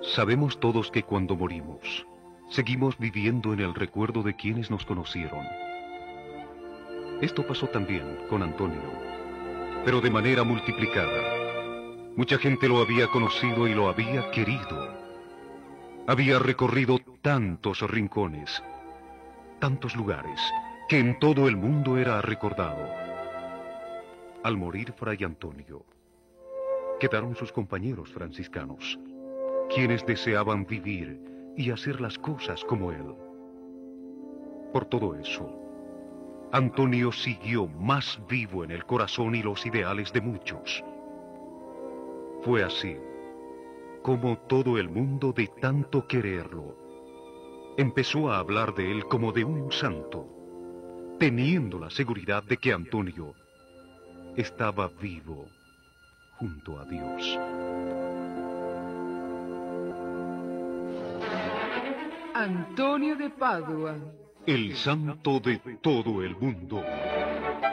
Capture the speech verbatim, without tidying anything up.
Sabemos todos que cuando morimos, seguimos viviendo en el recuerdo de quienes nos conocieron. Esto pasó también con Antonio, pero de manera multiplicada. Mucha gente lo había conocido y lo había querido. Había recorrido tantos rincones, tantos lugares, que en todo el mundo era recordado. Al morir Fray Antonio, quedaron sus compañeros franciscanos, quienes deseaban vivir y hacer las cosas como él. Por todo eso, Antonio siguió más vivo en el corazón y los ideales de muchos. Fue así como todo el mundo, de tanto quererlo, empezó a hablar de él como de un santo, teniendo la seguridad de que Antonio estaba vivo junto a Dios. Antonio de Padua, El santo de todo el mundo.